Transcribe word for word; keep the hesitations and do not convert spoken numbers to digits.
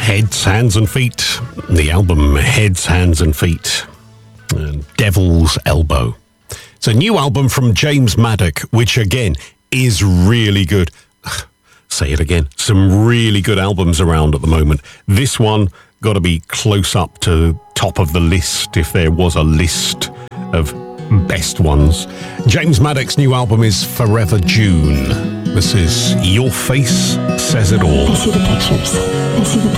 Heads, Hands and Feet. The album Heads, Hands and Feet. And Devil's Elbow. It's a new album from James Maddock, which again is really good. Say it again. Some really good albums around at the moment. This one got to be close up to top of the list if there was a list of best ones. James Maddock's new album is Forever June. This is Your Face Says It All. I see the pictures. I see the